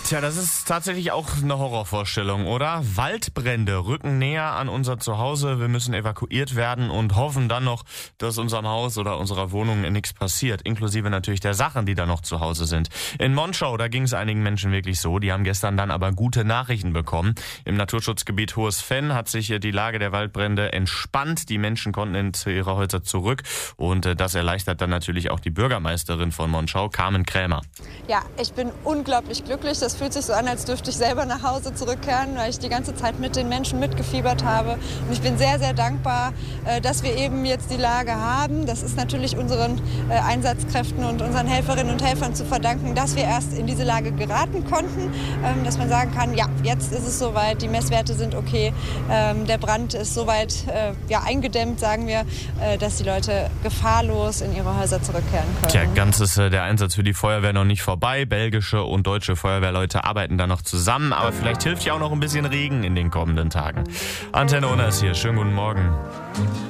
Tja, das ist tatsächlich auch eine Horrorvorstellung, oder? Waldbrände rücken näher an unser Zuhause. Wir müssen evakuiert werden und hoffen dann noch, dass unserem Haus oder unserer Wohnung nichts passiert. Inklusive natürlich der Sachen, die da noch zu Hause sind. In Monschau, da ging es einigen Menschen wirklich so. Die haben gestern dann aber gute Nachrichten bekommen. Im Naturschutzgebiet Hohes Venn hat sich die Lage der Waldbrände entspannt. Die Menschen konnten in ihre Häuser zurück. Und das erleichtert dann natürlich auch die Bürgermeisterin von Monschau, Carmen Krämer. Ja, ich bin unglaublich glücklich. Das fühlt sich so an, als dürfte ich selber nach Hause zurückkehren, weil ich die ganze Zeit mit den Menschen mitgefiebert habe. Und ich bin sehr, sehr dankbar, dass wir eben jetzt die Lage haben. Das ist natürlich unseren Einsatzkräften und unseren Helferinnen und Helfern zu verdanken, dass wir erst in diese Lage geraten konnten. Dass man sagen kann, ja, jetzt ist es soweit, die Messwerte sind okay, der Brand ist soweit eingedämmt, sagen wir, dass die Leute gefahrlos in ihre Häuser zurückkehren können. Tja, ganz ist der Einsatz für die Feuerwehr noch nicht vorbei. Belgische und deutsche Feuerwehrleute arbeiten da noch zusammen, aber vielleicht hilft ja auch noch ein bisschen Regen in den kommenden Tagen. Antenne Unna ist hier. Schönen guten Morgen.